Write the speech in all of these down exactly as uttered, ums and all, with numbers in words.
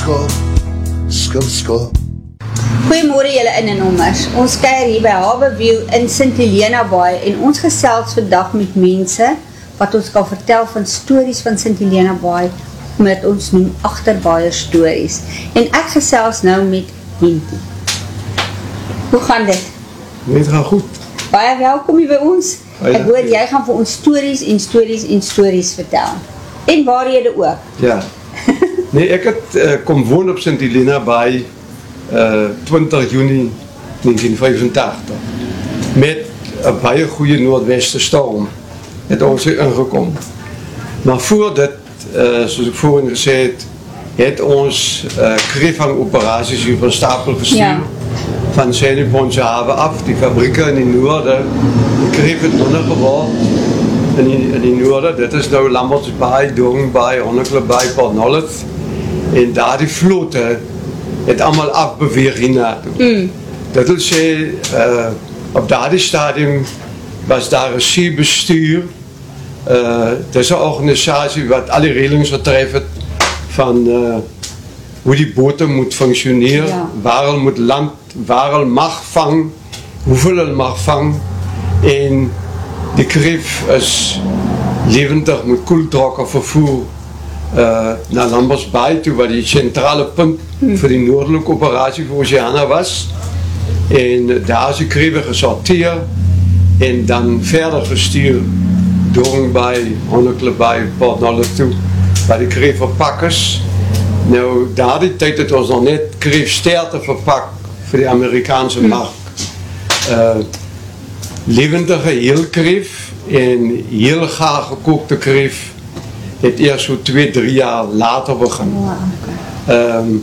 skop, skop, skop. Goeiemôre julle in en ommers. Ons kuier hier by Haverview in Sint Helena Baai en ons gesels vandag met mense wat ons kan vertel van stories van Sint Helena Baai, met ons noem agterbaaie stories. En ek gesels nou met Henty. Hoe gaan dit? Dit gaan goed. Baie welkom hier by ons. Baie ek hoor jy gaan vir ons stories en stories en stories vertel. En waarhede ook. Ja. Nee, ek het uh, kom woon op Sint Helena Baai uh, twintig Junie negentien vyfentagtig. Met 'n baie goeie noordweste storm het ons hier ingekom. Maar voor dit, uh, soos ek voorheen gesê het, het ons uh, kreefvang operaties hier van stapel gestuur. Ja. Van Senebondse haven af, die fabrieken in die noorde, die kreef het onder geword in die, in die noorde. Dit is nou Lambert's Baai, Doringbaai, Honneklip Baai, Port Nolloth. En daar die vlote het allemaal afbeweeg hiernaartoe. Mm. Dat wil sê, uh, op daardie stadium was daar een seebestuur. Uh, dit is een organisatie wat alle regelings betreft het van uh, hoe die boten moet functioneren, ja. Waar hulle moet land, waar hulle mag vang, hoeveel hulle mag vang. En die kreef is levendig met koeltrokken vervoer uh, naar Lambert's Baai toe, waar die centrale punt hmm. voor die noordelijke operatie voor Oceana was. En daar is die kreef gesorteerd en dan verder gestuurd Doringbaai, Honneklip Baai, Port Nolloth toe, waar die kreef verpak is. Nou, daar die tijd het ons nog net kreefsterten verpakt voor de Amerikaanse hmm. markt. Uh, levendige heelkreef en heel gaar gekookte kreef het eerst zo twee, drie jaar later begonnen. Wow, okay. um,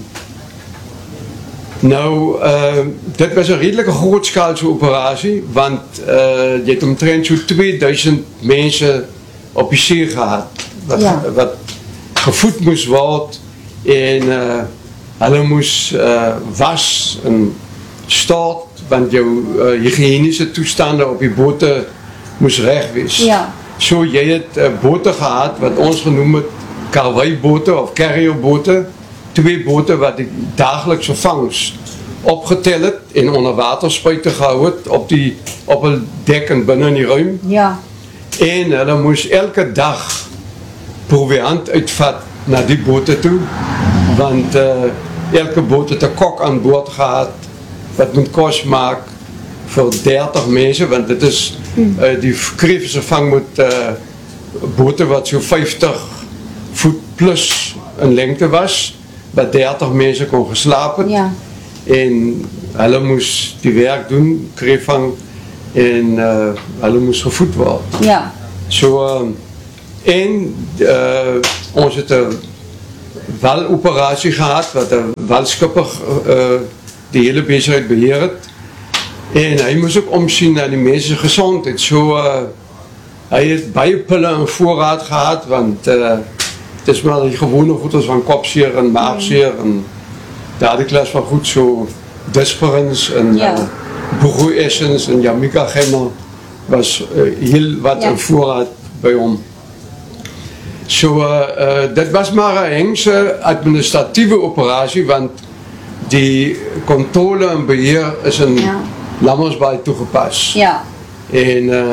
nou, uh, dit was een redelijke grootschaalse operatie, want uh, je hebt omtrent zo'n tweeduizend mensen op je zee gehad, wat, ja. wat gevoed moest worden en uh, hulle moest uh, was en stort, want jouw uh, hygiënische toestanden op je boten moest recht wees. Ja. Zo, jij hebt uh, boten gehad, wat ons genoemd het, karweiboten of carrierboten, twee boten wat die dagelijkse vangst opgeteld en onder water spuiten gehouden op, die, op een dek en binnen in die ruim. Ja. En hulle moest elke dag proviant uitvat naar die boten toe, want uh, elke boot het een kok aan boord gehad, wat moet kost maken voor dertig mensen, want dit is, uh, die kreefse vang moet uh, boten wat zo vijftig voet plus in lengte was, wat dertig mensen kon geslapen. Ja. En hulle moest die werk doen, kreefvang, en uh, hulle moest gevoed worden. Ja. So, uh, en uh, ons het een waloperatie gehad, wat een walskipper uh, die hele bezigheid beheer het. En hij moest ook omzien naar die mensen gezondheid. So, uh, hij heeft baie pillen in voorraad gehad, want uh, het is maar die gewone voeters van kopseer en maagseer en daar die klas van goed, zo Disperins en ja. uh, Bugu Essence en Jamaica Gemmer was uh, heel wat ja. in voorraad bij hom. So, uh, uh, dit was maar een Hengse administratieve operatie, want die controle en beheer is in ja. Lambert's Baai toegepast. Ja. En uh,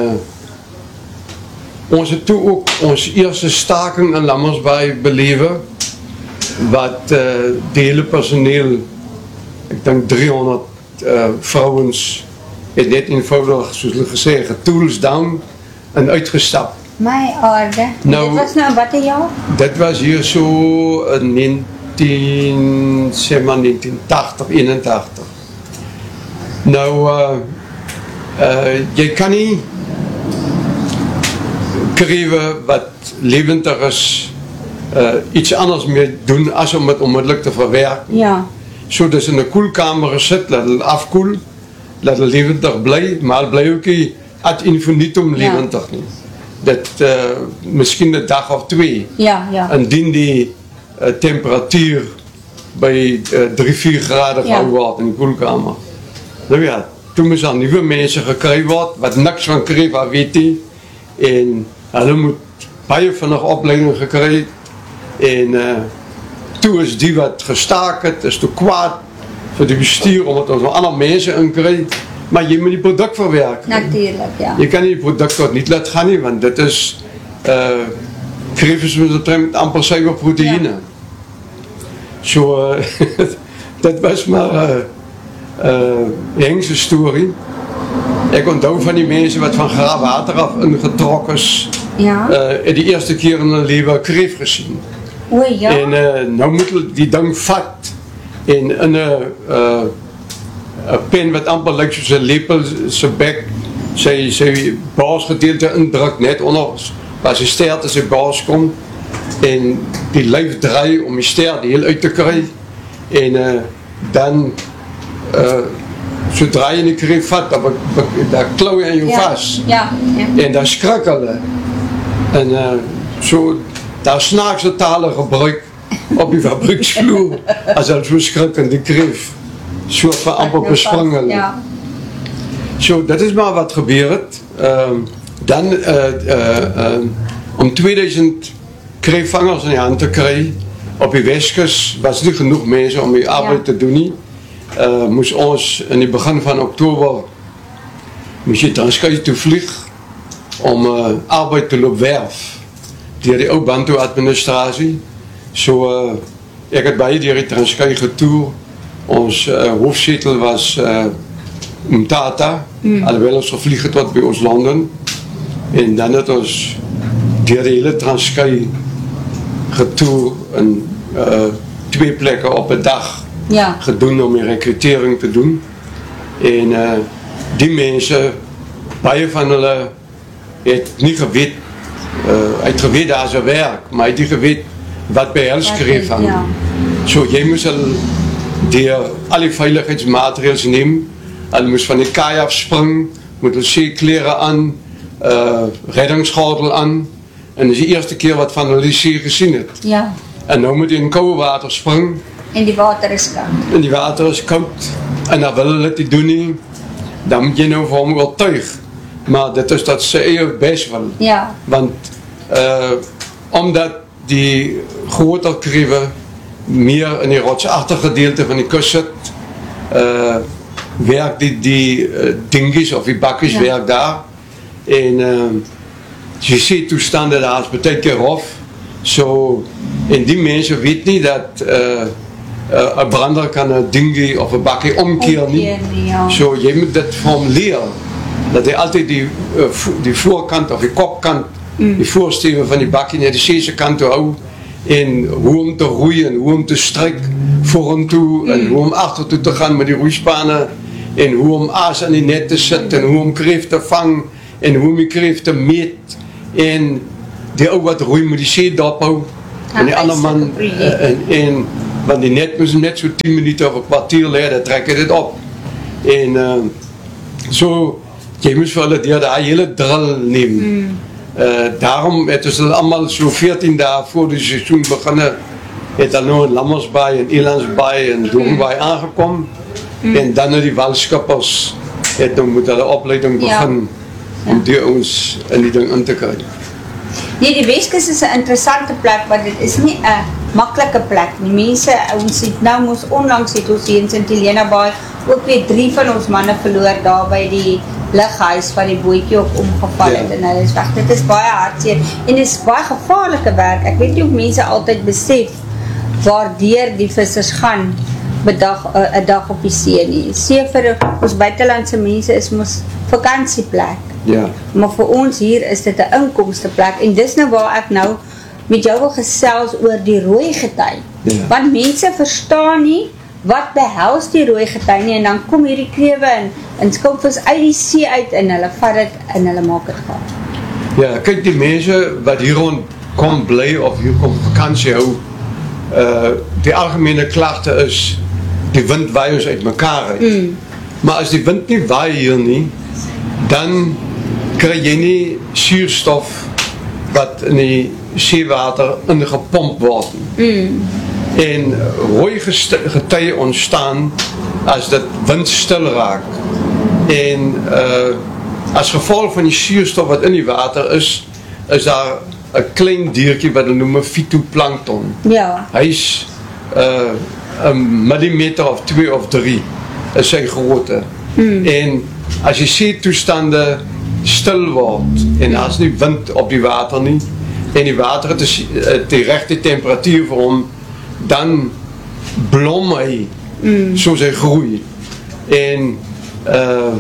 ons het toe ook ons eerste staking in Lambert's Baai beleven, wat uh, die hele personeel, ik denk driehonderd uh, vrouwens, het net eenvoudig, zoals hulle gesê, getools down en uitgestapt. My aarde. Nou, dit was nou wat een jaar? Dit was hier zo in negentien, zeg maar negentien tachtig, eenentachtig. Nou, uh, uh, jy kan nie krewe wat levendig is, uh, iets anders mee doen as om het onmiddellik te verwerken. Ja. So dis in 'n koelkamer gesit, laat hulle afkoel, laat hulle levendig bly, maar bly ook nie ad infinitum levendig nie. Dit uh, miskien 'n dag of twee. Ja, ja. Indien die uh, temperatuur by uh, drie, vier grade gehou ja. word in die koelkamer. Nou ja, toen moes al nuwe mense gekry word wat niks van kreef weet nie, en hulle moet baie vinnig opleiding gekry en uh, toe is die wat gestaak het, is te kwaad vir die bestuur, omdat ons nog ander mense inkry, maar jy moet die product verwerk. Natuurlijk, ja. Jy kan nie die product tot niet laat gaan nie, want dit is, uh, kreef met amper suiwer proteïne. Ja. So, uh, dit was maar een uh, uh, Hengse story. Ek onthou van die mense wat van Graafwater af ingetrok is, ja. uh, die eerste keer in hulle lewe kreef gesien. O ja. En uh, nou moet hulle die ding vat en in een uh, pen wat amper lyk soos 'n lepel se bek sy sy baasgedeelte indruk net onder waar sy stert as sy baas kom en die lyf draai om die stert heel uit te kry en uh, dan uh, sodra jy die kreef vat, dan daar klou jy aan jou ja. vas ja. Ja. en dan skrik hulle en uh, so daar snaakse tale gebruik op die fabrieksvloer as hulle so skrik in die kreef soort van amper bespring hulle. Ja. So, dit is maar wat gebeur het. Um, dan uh, uh, um, om tweeduisend kreefvangers in die hand te kry op die Weskus was nie genoeg mense om die arbeid ja. te doen nie. Uh, moes ons in die begin van Oktober moes jy Transkei toe vlieg om uh, arbeid te loop werf deur die ou Bantu administrasie. So uh, ek het baie deur die Transkei getoer. Ons uh, hoofzetel was uh, Umtata, mm. alhoewel ons gevlieg het wat by ons Londen. En dan het ons deur die hele Transkei getoer in uh, twee plekke op 'n dag ja. gedoen om die rekrutering te doen. En uh, die mense, baie van hulle het nie geweet, uh, het geweet daar is 'n werk, maar het nie geweet wat behels kreef hang. Ja. So jy moes hulle deur al die veiligheidsmaatreëls neem, hulle moes van die kaai afspring, moet hulle seeklere aan, uh, reddingsgordel aan, en dit is die eerste keer wat van hulle die see gesien het. Ja. En nou moet jy in koue water spring, en die water is koud. en die water is koud, en dan wil hulle dit nie doen nie, dan moet jy nou vir hom oortuig, maar dit is dat sy eie best wil, ja. want uh, omdat die groter krewe meer in die rotsachtige gedeelte van die kus sit, uh, werk die, die uh, dingies of die bakkies ja. werk daar, en uh, jy sê toestande daar is baie keer hof, so, en die mense weet nie dat uh, uh, een brander kan een dingie of een bakkie omkeer nie, nie ja. so jy moet dit vir hom leer, dat hy altyd die, uh, vo die voorkant of die kopkant, mm. die voorsteven van die bakkie naar die seese kant toe hou, en hoe om te roeien, en hoe om te stryk voor hom toe, mm. en hoe om achter toe te gaan met die roeispane, en hoe om aas aan die net te sit, en hoe om kreef te vang, en hoe om die kreef te meet, en die ou wat roei moet die see dophou, en die ander man, uh, en, en, want die net moes net so tien minuten of een kwartier leer, dan trek hy dit op, en uh, so, jy moes vir hulle deur die hele drill neem, mm. Uh, daarom het ons hulle allemaal so veertien dae voor die seisoen beginne, het hulle nou in Lammersbaai en Elandsbaai en Doornbaai aangekom, mm. en dan nou die walskippers het nou met hulle opleiding begin, ja. om die ons in die ding in te kry. Nee, die Weskus is een interessante plek, want dit is nie een makkelijke plek. Die mense, ons het nou moes onlangs het ons hier in Sint Helena Baai, ook weer drie van ons manne verloor daar by die lighuis van die bootjie op omgeval het, ja. en hulle is weg. Dit is baie hartseer, en dit is baie gevaarlike werk. Ek weet nie of mense altyd besef, waardeur die vissers gaan, bedag, uh, een dag op die see nie. See vir ons buitelandse mense is mos vakantieplek. Ja. Maar vir ons hier is dit 'n inkomsteplek, en dis nou waar ek nou met jou wil gesels oor die rooi gety. Ja. Want mense verstaan nie wat behels die rooi gety nie, en dan kom hierdie krewe in, en skilpvis uit die see uit, en hulle vat dit, en hulle maak het gaan. Ja, kyk die mense wat hier rond kom bly, of hier kom vakantie hou, uh, die algemene klagte is, die wind waai ons uit mekaar uit. Mm. Maar as die wind nie waai hier nie, dan kry jy nie suurstof wat in die seewater ingepomp word. Mm. En rooi gety ontstaan as dit windstil raak. En uh, as gevolg van die suurstof wat in die water is, is daar 'n klein diertjie wat hulle noem phytoplankton. Ja. Hy is uh, een millimeter of twee of drie is sy grootte. Mm. En as die see-toestande stil word en as nie wind op die water nie en die water het die regte temperatuur vir hom, dan blom hy mm. soos hy groei. En uh,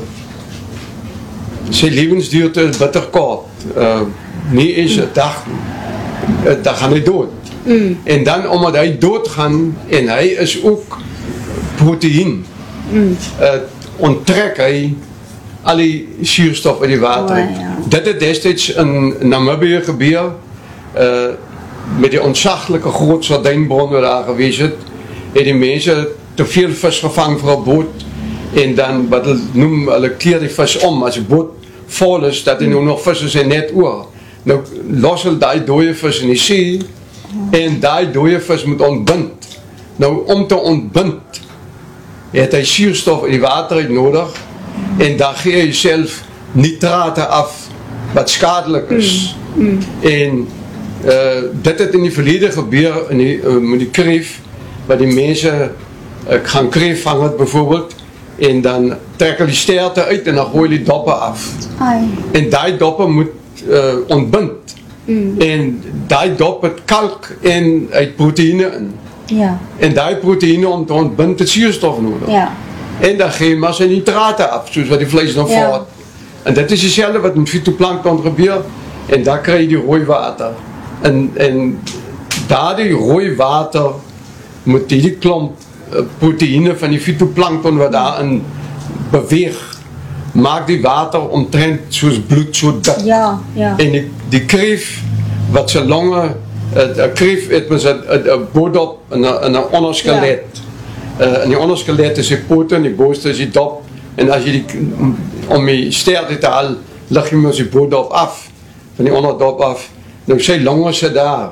sy lewensduurte is bitter kort. Uh, nie eens een dag nie. Dan gaan hy dood. Mm. En dan omdat hy doodgaan en hy is ook proteïen, mm. uh, onttrek hy al die suurstof uit die water. Oh, ja. Dit het destijds in Namibië gebeur, uh, met die ontzaglike groot sardijnbron wat daar gewees het, het die mense te veel vis gevang vir 'n boot, en dan, wat hulle noem, hulle keer die vis om, as die boot vol is, dat hy nou nog vis is en net oor. Nou los hulle die dooie vis in die see, en die dooie vis moet ontbind. Nou, om te ontbind, het hy suurstof in die water uit nodig, en dan gee hy self nitrate af, wat skadelik is. Mm, mm. En uh, dit het in die verlede gebeur, in die, uh, met die kreef, wat die mense uh, gaan kreef vang het, bijvoorbeeld, en dan trek hulle die sterte uit, en dan gooi die doppe af. Ai. En die doppe moet uh, ontbind. Mm. En die dop het kalk en uit proteïne in. Ja. En die proteïne om te ontbind het suurstof nodig. Ja. En dan gee maar sy nitrate af, soos wat die vlees nou ja. Vaart. En dit is dieselfde wat met fytoplankton gebeur, en daar kry jy die rooi water. En, en daar die rooi water moet die klomp proteïne van die fytoplankton wat daarin beweeg, maak die water omtrent soos bloed so dik. Ja, ja. En die, die kreef wat sy longe, een kreef het met een boordop en een onderskelet. Ja. Uh, in die onderskelet is die pote en die boorste is die dop. En as jy die, om die sterte te haal, lig jy met die boordop af, van die onderdop af. Nou sy longe sit daar.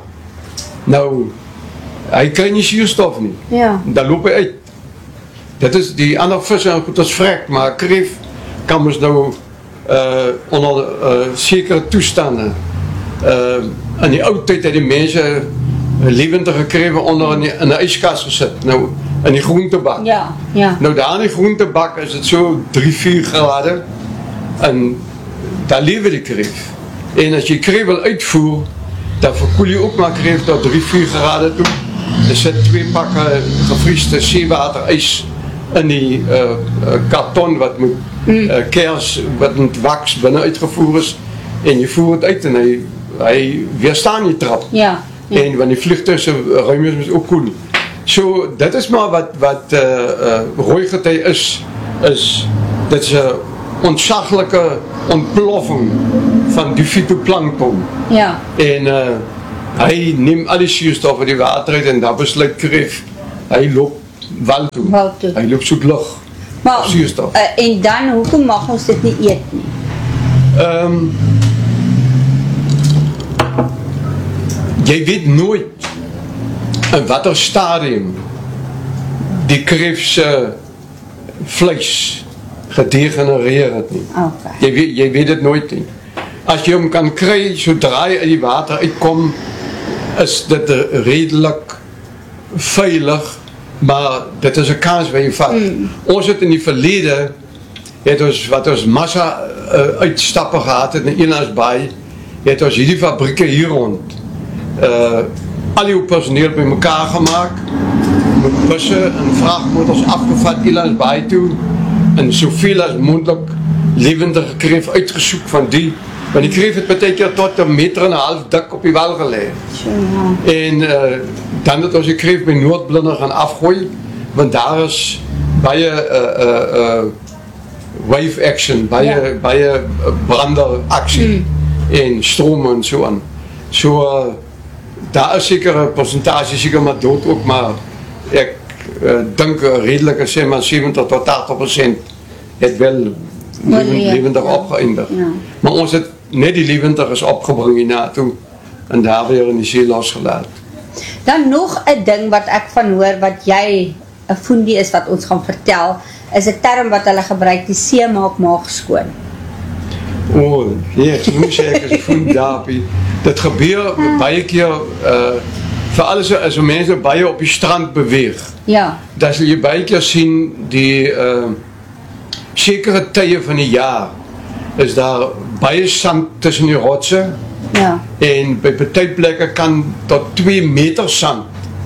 Nou, hy kry nie suurstof nie. Ja. Dan loop hy uit. Dit is die ander visse en goed as vrek, maar kreef kan ons nou uh, onder uh, sekere toestande. Uh, in die oudheid het die mense levendige krewe onder in, die, in die ijskast gesit. Nou, in die groentebak. Ja, ja. Nou daar in die groentebak is het so drie vier grade en daar lewe die kreef. En as jy kreef wil uitvoer, dan verkoel jy ook maar kreef tot drie vier grade toe. Er sit twee pakke gevriesde seewater ijs in die uh, uh, karton wat moet uh, kers, wat met wax binnen uitgevoer is, en jy voer het uit en hy, hy weerstaan die trap. Ja, ja. En want die vliegtuigse ruimtes is ook koel. So, dit is maar wat, wat uh, uh, rooigetij is, is, dit is een ontzaglike ontploffing van die fytoplankton. Ja. En uh, hy neem al die suurstof uit die water uit en daar besluit kreef, hy loop wal toe, wal toe. Hy loop soek lug, maar, suurstof. Uh, en dan, hoekom mag ons dit nie eet nie? Um, jy weet nooit in wat er stadium die kreefse vlees gedegenereer het nie. Okay. Jy, weet, jy weet het nooit nie. As jy hom kan kry, sodra hy uit die water uitkom, is dit redelik veilig, maar dit is een kans waar jy vat. Mm. Ons het in die verlede, het ons, wat ons massa uh, uitstappen gehad het in Elandsbaai, het ons hierdie fabrieke hier rond, uh, al die personeel by mekaar gemaakt, met busse en vrachtmotors afgevat Elandsbaai toe, en soveel as moontlik levendige kreef uitgesoek van die, want die kreef het beteken tot een meter en een half dik op die wal geleid. Ja. En uh, dan het ons die kreef by Noordblinder gaan afgooi, want daar is baie uh, uh, uh, wave action, baie, ja. baie branderaksie mm. en stroom en so aan. So, uh, daar is seker een percentage, seker maar dood ook, maar ek uh, dink uh, redelijk, sê maar seventig tot tachtig procent het wel levendig ja. opgeëindig. Ja. Maar ons het net die levendig is opgebring hiernaartoe en daar weer in die see losgelaat. Dan nog een ding wat ek van hoor, wat jy een foendie is wat ons gaan vertel, is een term wat hulle gebruik, die see maak maag skoon. O, oh, yes, hoe sê ek is foendapie. Dit gebeur baie keer uh, veral as, as mense baie op die strand beweeg, Ja, dan sal jy baie keer sien die uh, sekere tye van die jaar is daar baie sand tussen die rotse ja, en by party plekke kan tot twee meter sand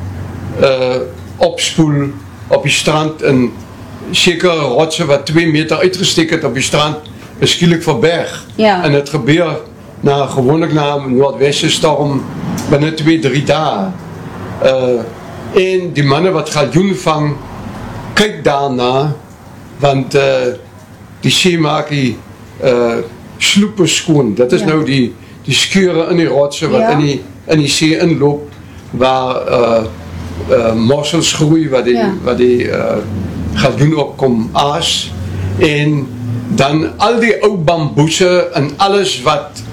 uh, opspoel op die strand en sekere rotse wat twee meter uitgesteek het op die strand is skielik verberg. Ja. En het gebeur na, gewoonlik na 'n noordweste storm binne twee, drie dae. Uh, en die manne wat galjoen vang, kyk daarna, want uh, die see maak die uh, sloepe skoon. Dit is Ja. nou die, die skeure in die rotse wat Ja. in, die, in die see inloop, waar uh, uh, mossels groei, wat die, Ja. wat die uh, galjoen opkom aas. En dan al die ou bamboese en alles wat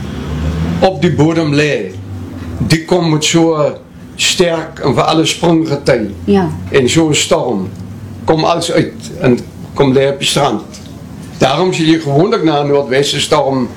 op die bodem lê, die kom met so sterk en vir alle springgety ja, en so 'n storm kom alles uit en kom lê op die strand. Daarom sien jy gewoonlik na 'n noordweste storm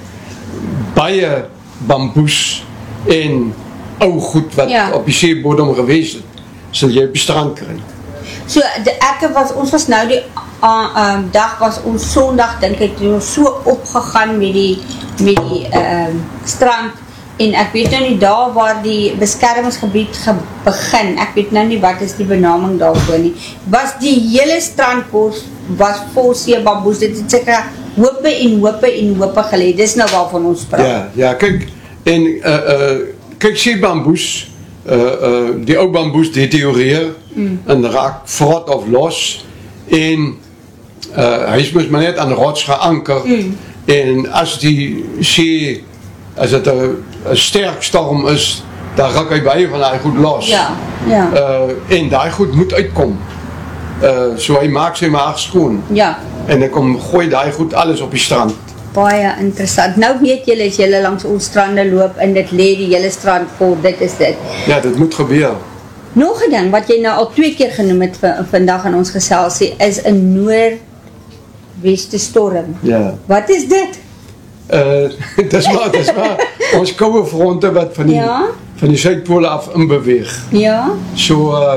baie bamboes en ou goed wat Ja. op die seebodem gewees het, sal jy op die strand kry. So, de, ek was, ons was nou die uh, um, dag, was ons Sondag, dink ek, toe ons so opgegaan met die, met die um, strand, en ek weet nou nie daar waar die beskermingsgebied ge begin, ek weet nou nie wat is die benaming daarvoor nie, was die hele strandkos, was vol seebamboes, dit het seker hope en hope en hope gelê, dis nou waarvan ons praat. Ja, ja, kyk, en uh, uh, kyk seebamboes, uh, uh, die ou bamboes deterioreer mm. en raak vrot of los, en uh, hy is mos maar net aan rots geanker, mm. en as die see, as het een, een sterk storm is, dan raak hy baie van die goed los. Ja, ja. Uh, en die goed moet uitkom. Uh, so hy maak sy maag skoon. Ja. En hy kom gooi die goed alles op die strand. Baie interessant. Nou weet julle, as julle langs ons strande loop en dit lê die hele strand vol, dit is dit. Ja, dit moet gebeur. Nog 'n ding wat jy nou al twee keer genoem het v vandag in ons geselsie is 'n noordweste storm. Ja. Wat is dit? Uh, dis maar, dis maar ons koue fronte wat van die, Ja. van die Suidpole af inbeweeg. Ja? So, uh,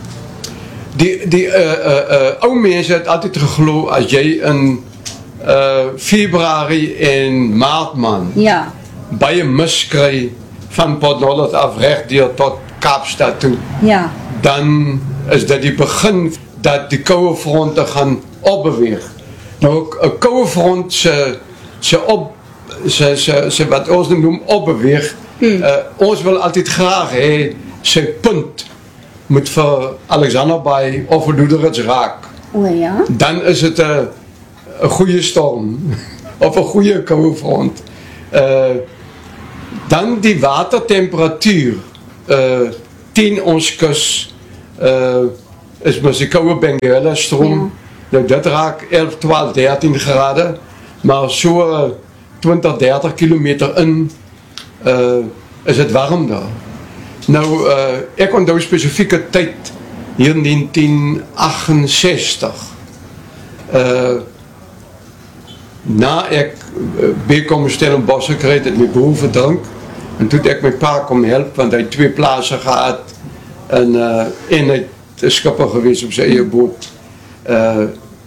die, die uh, uh, uh, ou mense het altyd geglo, as jy in uh, Februarie en Maart man, Ja. baie mis kry van Port Nolloth af recht deur tot Kaapstad toe, Ja. dan is dit die begin dat die koue fronte gaan opbeweeg. Nou, 'n koue front se se op se se se wat ons noem opbeweeg. Hmm. Uh, ons wil altyd graag hê sy punt moet vir Alexander Bay of vir Doederits raak. O ja. Dan is dit 'n 'n goeie storm of 'n goeie koue front. Uh, dan die watertemperatuur uh, teen ons kus uh, is mos die koue Benguela stroom. Ja. Nou dit raak elf, twaalf, dertien grade, maar so twintig, dertig kilometer in uh, is het warm daar. Nou, uh, ek onthou spesifieke tyd hier in negentien achtensestig. Uh, na ek uh, bekom Stellenbosch gekry het, het my broer verdrink, en toe het ek my pa kom help, want hy het twee plaase gehad, en, uh, en hy het skipper gewees op sy eie boot. Uh,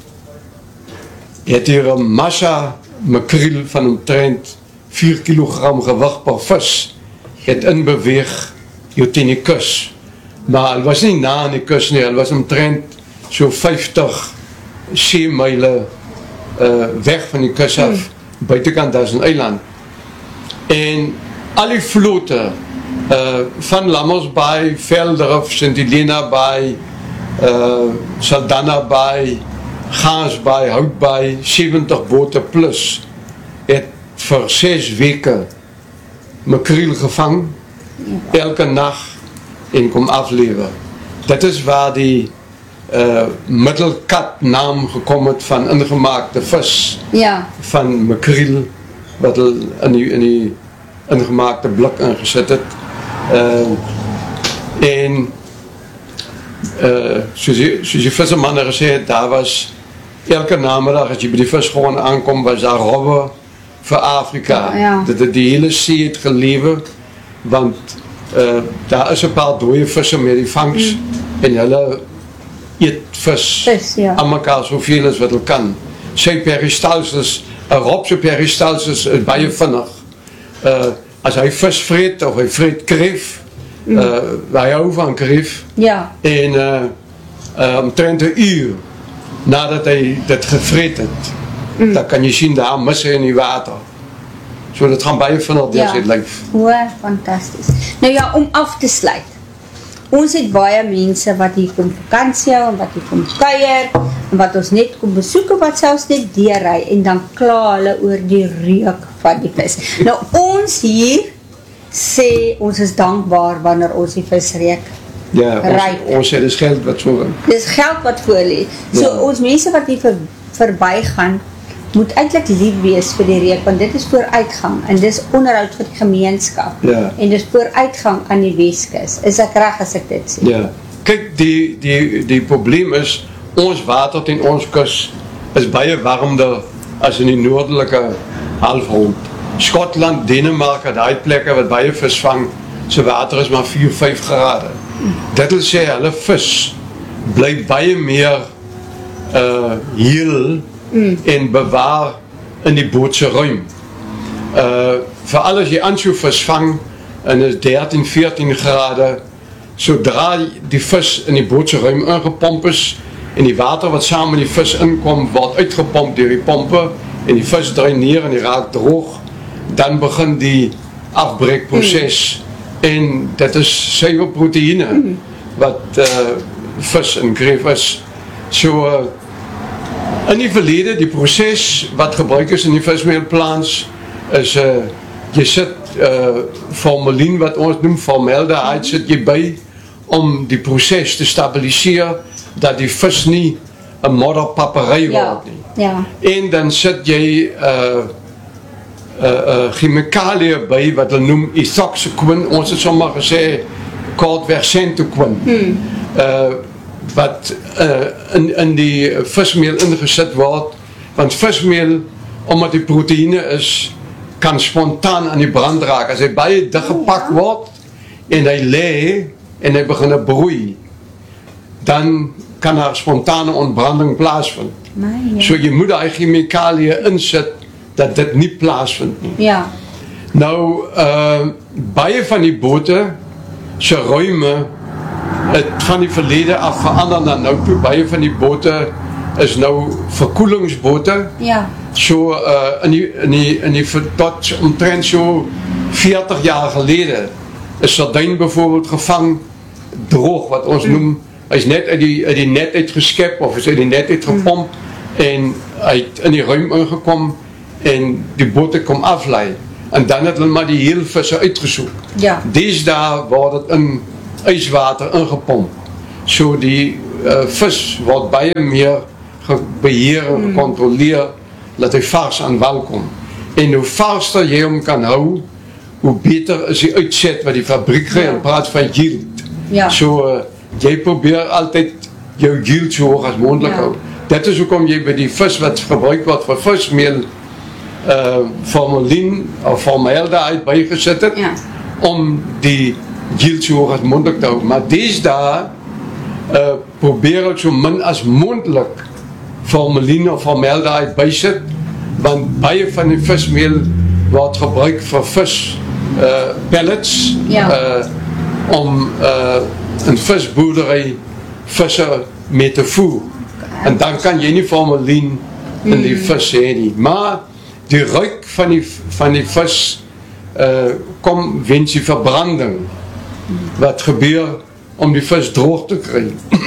het hier een massa makreel van omtrent vier kilogram gewig per vis het inbeweeg hier teen die kus. Maar het was nie na aan die kus nie, het was omtrent so vyftig seemyle uh, weg van die kus af, hmm. buitenkant daar is een eiland. En al die vlote uh, van Lammers Bay, Velderif, Sint Helena Bay, uh, Saldanha Bay, Gaas Bay, Hout Bay, sewentig bote plus, het vir ses weke makreel gevang, elke nacht, en kom aflewe. Dit is waar die uh, middelkat naam gekom het van ingemaakte vis, Ja. van makreel, wat hulle in die, in die ingemaakte blik ingesit het. Uh, en uh, soos die, soos die vissermanne gesê het, daar was elke namiddag as jy by die vis gewoon aankom, was daar robbe vir Afrika. Ja. Dat het die hele see het gelewe, want uh, daar is 'n paar dooie visse met die vangs mm. en hulle eet vis, vis ja. aan mekaar soveel as wat hulle kan. Sy peristalsis, 'n rob se peristalsis is baie vinnig. Uh, as hy vis vreet of hy vreet kreef, mm. uh, hy hou van kreef ja. en uh, uh, omtrent 'n uur nadat hy dit gevreet het, mm. dan kan jy sien daar mis hy in die water. So dit gaan baie vinnig deur sy lyf. O, fantasties. Nou ja, om af te sluit. Ons het baie mense wat hier kom vakansie hou en wat hier kom kuier en wat ons net kom besoek en wat selfs net deurry en dan kla hulle oor die reuk van die vis. Nou ons hier sê ons is dankbaar wanneer ons die vis reuk. Ja, ons, ons sê dis geld wat voor. Dis geld wat voor lê. So ja. Ons mense wat hier ver, verby gaan moet eintlik lief wees vir die reuk, want dit is vooruitgang en dis onderhoud vir die gemeenskap. Ja. En dis vooruitgang aan die Weskus. Is ek reg as ek dit sê? Ja. Kyk, die die die probleem is ons water teen ons kus is baie warmer as in die noordelike halfrond. Skotland, Denemarke, daai plekke wat baie vis vang, se water is maar vier, vyf grade. Mm. Dit wil sê hulle vis bly baie meer uh heel Mm. en bewaar in die bootse ruim. Uh, Veral as jy ansjovis vang en is dertien, veertien grade, sodra die vis in die bootse ruim ingepomp is en die water wat saam met die vis inkom word uitgepomp deur die pompe en die vis draai neer en die raak droog, dan begin die afbreekproses mm. en dit is suiwer proteïene mm. wat uh, vis in kreef is. So uh, in die verlede, die proses wat gebruik is in die vismeelplants is, uh, jy sit uh, formalien wat ons noem formaldehyde, sit jy by om die proses te stabiliseer dat die vis nie 'n modderpapery ja, word nie. Ja. En dan sit jy uh, uh, uh, chemikalie by wat hulle noem ethoxyquin, ons het sommer gesê kortweg centoquin. Hmm. Uh, wat uh, in, in die vismeel ingesit word, want vismeel, omdat die proteïne is, kan spontaan aan die brand raak. As hy baie dik gepak word, en hy lê, en hy begin broei, dan kan daar spontane ontbranding plaasvind. My, ja. So jy moet daai chemikalie insit, dat dit nie plaasvind nie. Ja. Nou, uh, baie van die bote, se ruime, het van die verlede af verander na nou toe. Baie van die bote is nou verkoelingsbote. Ja. So uh, in die, in die, in die tot omtrent so veertig jaar gelede is sardijn bijvoorbeeld gevang droog, wat ons mm. noem, hy is net uit die, uit die net uitgeskep of is uit die net uitgepomp mm. en hy het in die ruim ingekom en die bote kom aflei en dan het hulle maar die heel visse uitgesoek. Ja. Dees daar word het in yswater ingepomp. So die uh, vis word baie meer beheer en gecontroleer dat hy vars aan wal kom. En hoe varster jy hom kan hou, hoe beter is die uitset wat die fabriek gee, en praat van yield. Ja. So uh, jy probeer altyd jou yield so hoog as moontlik hou. Dit is hoekom jy by die vis wat gebruik word vir vismeel uh, formalien of formaldehyde bygesit het, ja. om die yield so hoog as moontlik te hou. Maar dees daar uh, probeer het so min as moontlik formalien of formaldehyde bysit, want baie van die vismeel word gebruik vir vis uh, pellets ja. uh, om uh, in visboerdery visse mee te voer. En dan kan jy nie formalien in die vis hê nie. Maar die ruik van die, van die vis uh, kom weens die verbranding wat gebeur om die vis droog te kry.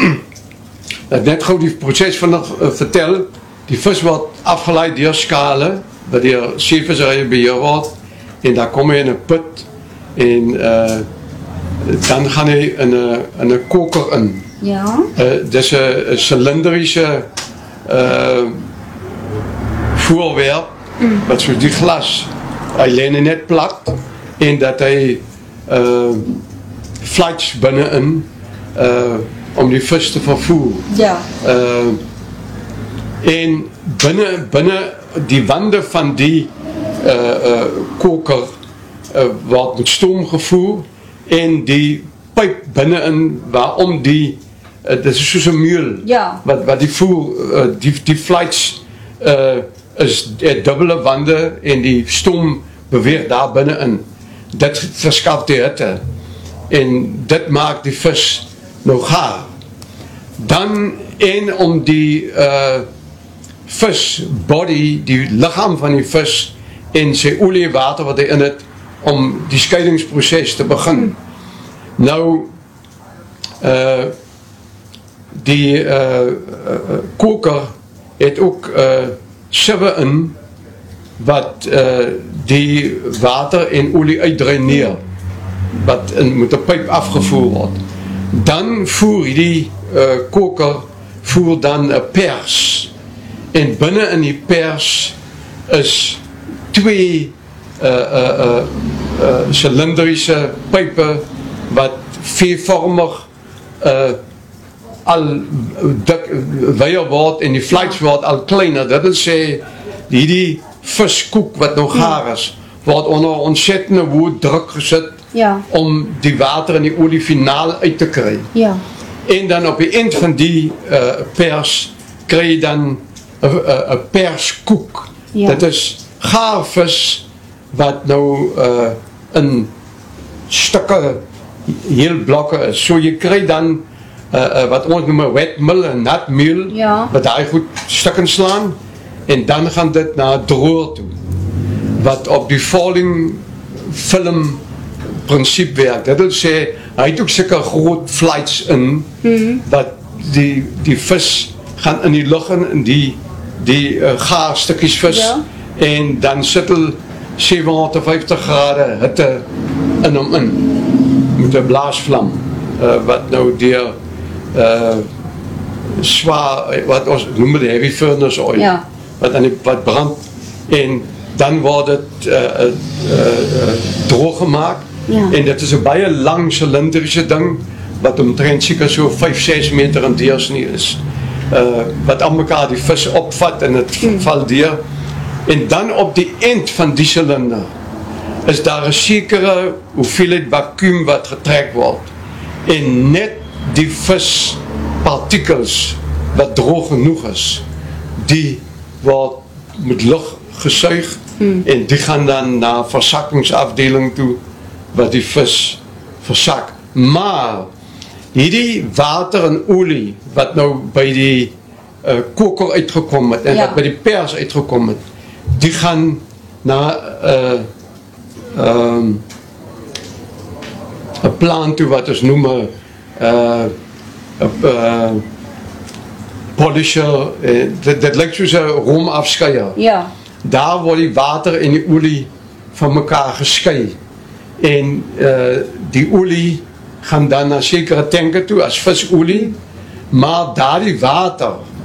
Net gou die proses van uh, vertel, die vis word afgeleid deur skale, wat deur seevisserye beheer word, en daar kom hy in 'n put, en uh, dan gaan hy in 'n in 'n koker in. Ja. Uh, dis 'n silindriese uh, voorwerp, mm. wat soos die glas, hy lê net plat, en dat hy uh, flights binne-in, uh, om die vis te vervoer. Ja. Uh, en binne, binne die wande van die uh, uh, koker uh, word met stoom gevoer, en die pyp binnenin waarom die uh, dit is soos 'n muul Ja. wat wat die voer uh, die die flights uh, is uh, dubbele wande en die stoom beweeg daar binnein. Dit verskaf die hitte en dit maak die vis nou gaar. Dan en om die uh, vis body, die liggaam van die vis en sy olie water wat hy in het om die skeidingsproses te begin. Nou uh, die uh, uh, koker het ook uh, sieve in wat uh, die water en olie uitdraineer wat in, moet 'n pyp afgevoer word. Dan voer die uh, koker voer dan 'n pers en binne in die pers is twee uh, uh, uh, uh, cylindriese pype wat veervormig uh, al dik wyer word en die flights word al kleiner. Dit wil sê hierdie viskoek wat nog gaar is word onder ontsettende hoë druk gesit Ja. om die water en die olie finaal uit te kry. Ja. En dan op die eind van die uh, pers kry jy dan 'n perskoek. Ja. Dit is gaarvis wat nou uh, in stukke heel blokke is. So jy kry dan uh, uh, wat ons noem 'n wet mill, 'n nat meal, Ja. wat daai goed stukken slaan en dan gaan dit na droër toe. Wat op die falling film principe werk. Dit wil sê hy het ook sulke groot flights in hmm. wat die die vis gaan in die lug in, in die die uh, gaar stukkies vis Ja. en dan sit hulle sevenhonderdvyftig grade hitte in hom in met 'n blaasvlam uh, wat nou deur uh, swaar wat ons noem dit heavy furnace oil Ja. wat aan die wat brand en dan word dit uh, uh, uh, droog gemaak. Ja. En dit is 'n baie lang silindriese ding wat omtrent seker so vyf ses meter in deursnee is. Uh, wat aan mekaar die vis opvat en dit hmm. val deur. En dan op die eind van die silinder is daar 'n sekere hoeveelheid vakuum wat getrek word. En net die vispartikels wat droog genoeg is, die word met lug gesuig hmm. en die gaan dan na versakkingsafdeling toe wat die vis versak. Maar hierdie water en olie wat nou by die uh, koker uitgekom het en Ja. wat by die pers uitgekom het, die gaan na 'n uh, um, 'n plant toe wat ons noem 'n uh, uh, polisher, uh, dit, dit lyk soos 'n roomafskeier. Ja. Daar word die water en die olie van mekaar geskei. En uh, die olie gaan dan na sekere tanke toe as visolie, maar daardie water